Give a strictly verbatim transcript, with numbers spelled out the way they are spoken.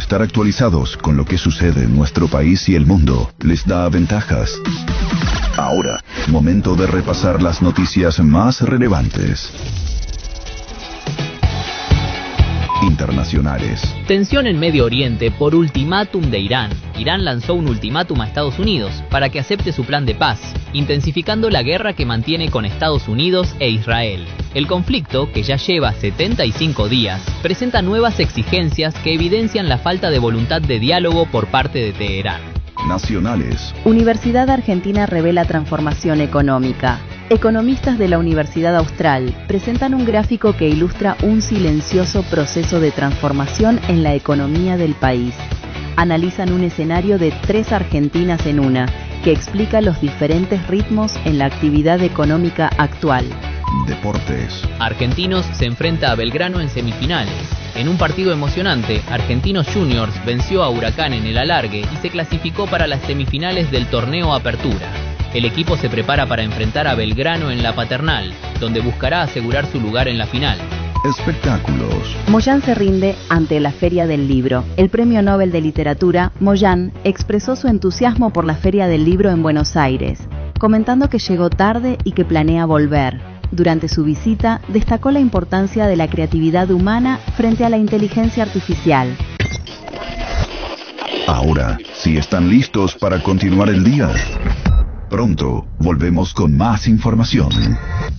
estar actualizados con lo que sucede en nuestro país y el mundo les da ventajas. Ahora, momento de repasar las noticias más relevantes. Internacionales. Tensión en Medio Oriente por ultimátum de Irán. Irán lanzó un ultimátum a Estados Unidos para que acepte su plan de paz, intensificando la guerra que mantiene con Estados Unidos e Israel. El conflicto, que ya lleva setenta y cinco días, presenta nuevas exigencias que evidencian la falta de voluntad de diálogo por parte de Teherán. Nacionales. Universidad Argentina revela transformación económica. Economistas de la Universidad Austral presentan un gráfico que ilustra un silencioso proceso de transformación en la economía del país. Analizan un escenario de tres Argentinas en una, que explica los diferentes ritmos en la actividad económica actual. Deportes. Argentinos se enfrenta a Belgrano en semifinales. En un partido emocionante, Argentinos Juniors venció a Huracán en el alargue y se clasificó para las semifinales del torneo Apertura. El equipo se prepara para enfrentar a Belgrano en la Paternal, donde buscará asegurar su lugar en la final. Espectáculos. Moyán se rinde ante la Feria del Libro. El Premio Nobel de Literatura, Moyán, expresó su entusiasmo por la Feria del Libro en Buenos Aires, comentando que llegó tarde y que planea volver. Durante su visita, destacó la importancia de la creatividad humana frente a la inteligencia artificial. Ahora, si están listos para continuar el día, pronto volvemos con más información.